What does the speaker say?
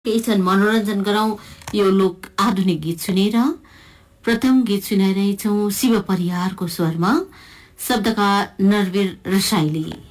केही छन् मनोरञ्जन गरौं यो लोक आधुनिक गीत सुनेर। प्रथम गीत सुनाइरहेछौं शिव परियारको स्वरमा, शब्दका नरवीर रसाइली।